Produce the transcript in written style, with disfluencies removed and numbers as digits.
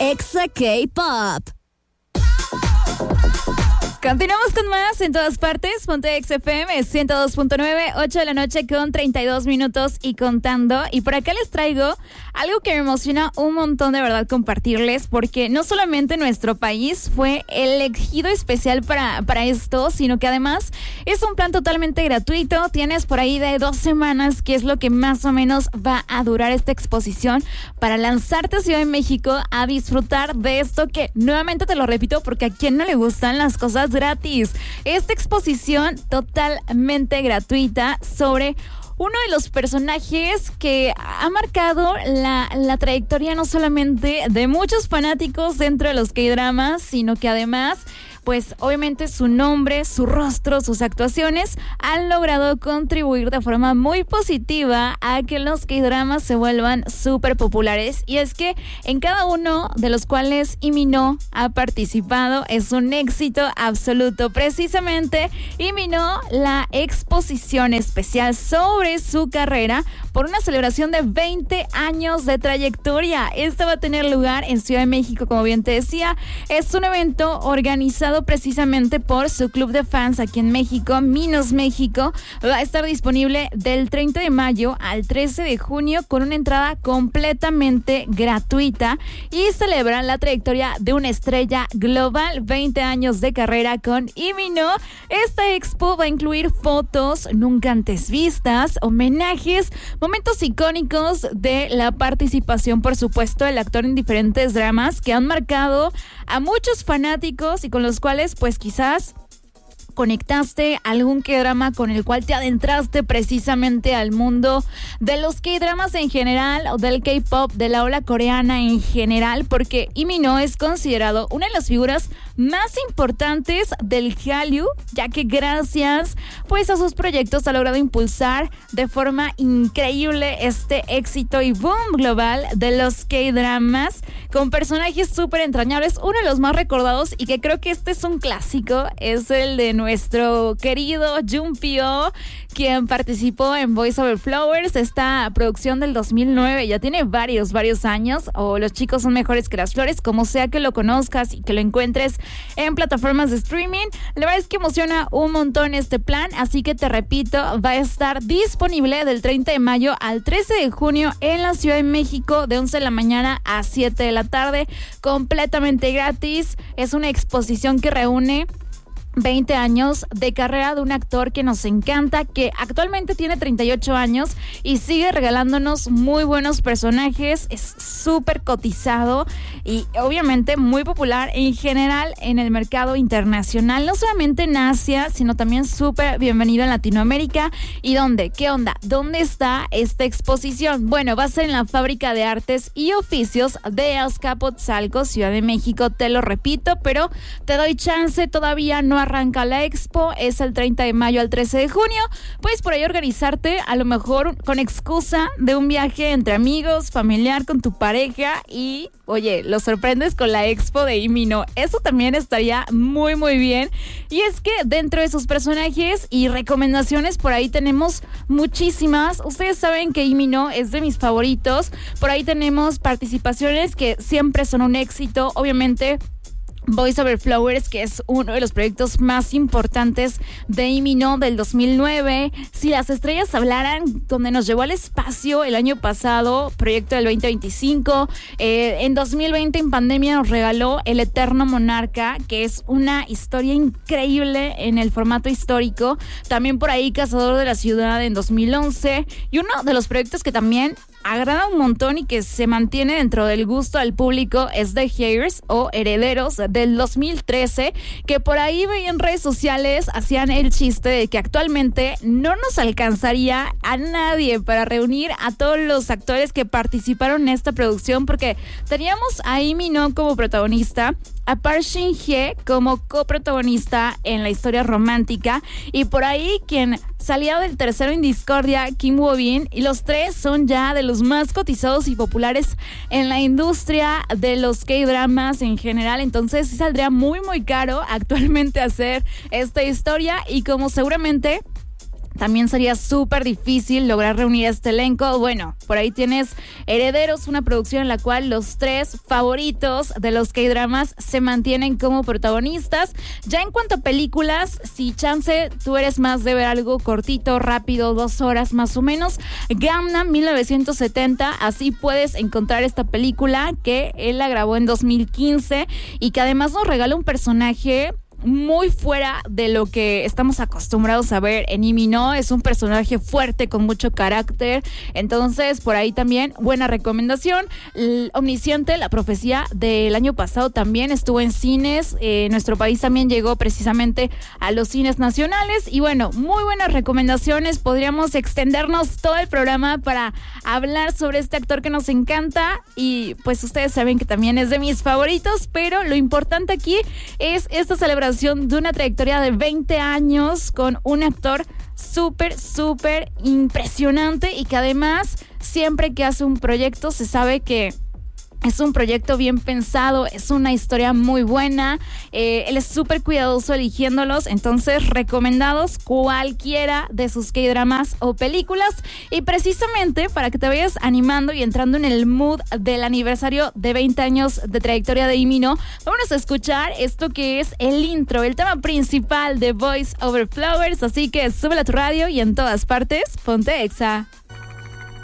Exa K-Pop. Continuamos con más en todas partes. Ponte XFM 102.9, 8 de la noche con 32 minutos y contando. Y por acá les traigo algo que me emociona un montón de verdad compartirles, porque no solamente nuestro país fue elegido especial para esto, sino que además es un plan totalmente gratuito. Tienes por ahí de 2 semanas, que es lo que más o menos va a durar esta exposición, para lanzarte a Ciudad de México a disfrutar de esto que, nuevamente te lo repito, porque a quien no le gustan las cosas gratis. Esta exposición totalmente gratuita sobre uno de los personajes que ha marcado la trayectoria no solamente de muchos fanáticos dentro de los K-dramas, sino que además, pues obviamente su nombre, su rostro, sus actuaciones han logrado contribuir de forma muy positiva a que los K-dramas se vuelvan súper populares. Y es que en cada uno de los cuales Imino ha participado es un éxito absoluto. Precisamente Imino, la exposición especial sobre su carrera por una celebración de 20 años de trayectoria. Esta va a tener lugar en Ciudad de México, como bien te decía. Es un evento organizado precisamente por su club de fans aquí en México, Minos México. Va a estar disponible del 30 de mayo al 13 de junio con una entrada completamente gratuita y celebra la trayectoria de una estrella global, 20 años de carrera con Imino. Esta expo va a incluir fotos nunca antes vistas, homenajes, momentos icónicos de la participación, por supuesto, del actor en diferentes dramas que han marcado a muchos fanáticos y con los cuales pues quizás conectaste algún K-drama con el cual te adentraste precisamente al mundo de los K-dramas en general o del K-pop, de la ola coreana en general, porque Imino es considerado una de las figuras más importantes del Hallyu, ya que gracias pues a sus proyectos ha logrado impulsar de forma increíble este éxito y boom global de los K-dramas con personajes súper entrañables. Uno de los más recordados y que creo que este es un clásico es el de nuestro querido Jumpio, quien participó en Boys Over Flowers, esta producción del 2009, ya tiene varios años, o Los chicos son mejores que las flores, como sea que lo conozcas y que lo encuentres en plataformas de streaming. La verdad es que emociona un montón este plan, así que te repito, va a estar disponible del 30 de mayo al 13 de junio en la Ciudad de México, de 11 de la mañana a 7 de la tarde, completamente gratis. Es una exposición que reúne 20 años de carrera de un actor que nos encanta, que actualmente tiene 38 años y sigue regalándonos muy buenos personajes. Es súper cotizado y obviamente muy popular en general en el mercado internacional, no solamente en Asia, sino también súper bienvenido en Latinoamérica. ¿Y dónde? ¿Qué onda? ¿Dónde está esta exposición? Bueno, va a ser en la Fábrica de Artes y Oficios de Azcapotzalco, Ciudad de México, te lo repito, pero te doy chance, todavía no arranca la expo, es el 30 de mayo al 13 de junio, puedes por ahí organizarte a lo mejor con excusa de un viaje entre amigos, familiar, con tu pareja y, oye, lo sorprendes con la expo de Imino. Eso también estaría muy bien. Y es que dentro de sus personajes y recomendaciones por ahí tenemos muchísimas. Ustedes saben que Imino es de mis favoritos. Por ahí tenemos participaciones que siempre son un éxito, obviamente Boys Over Flowers, que es uno de los proyectos más importantes de Imino del 2009. Si las estrellas hablaran, donde nos llevó al espacio el año pasado, proyecto del 2025. En 2020, en pandemia, nos regaló El Eterno Monarca, que es una historia increíble en el formato histórico. También por ahí Cazador de la Ciudad en 2011. Y uno de los proyectos que también agrada un montón y que se mantiene dentro del gusto al público es The Heirs o Herederos del 2013, que por ahí veía en redes sociales, hacían el chiste de que actualmente no nos alcanzaría a nadie para reunir a todos los actores que participaron en esta producción, porque teníamos a Imino como protagonista, a Park Shin-hye como coprotagonista en la historia romántica, y por ahí quien salía del tercero en discordia, Kim Woo-bin, y los tres son ya de los más cotizados y populares en la industria de los K-dramas en general. Entonces sí saldría muy caro actualmente hacer esta historia, y como seguramente también sería súper difícil lograr reunir este elenco. Bueno, por ahí tienes Herederos, una producción en la cual los 3 favoritos de los K-dramas se mantienen como protagonistas. Ya en cuanto a películas, si chance tú eres más de ver algo cortito, rápido, 2 horas más o menos, Gangnam 1970, así puedes encontrar esta película que él la grabó en 2015 y que además nos regala un personaje muy fuera de lo que estamos acostumbrados a ver en Imi, ¿no? Es un personaje fuerte, con mucho carácter. Entonces, por ahí también, buena recomendación. Omnisciente, la profecía del año pasado también estuvo en cines. Nuestro país también llegó precisamente a los cines nacionales. Y bueno, muy buenas recomendaciones. Podríamos extendernos todo el programa para hablar sobre este actor que nos encanta. Y pues ustedes saben que también es de mis favoritos. Pero lo importante aquí es esta celebración de una trayectoria de 20 años con un actor súper impresionante y que además siempre que hace un proyecto se sabe que es un proyecto bien pensado, es una historia muy buena, él es súper cuidadoso eligiéndolos, entonces recomendados cualquiera de sus K-dramas o películas. Y precisamente para que te vayas animando y entrando en el mood del aniversario de 20 años de trayectoria de Imino, vamos a escuchar esto que es el intro, el tema principal de Voice Over Flowers, así que súbele a tu radio y en todas partes, ponte Exa.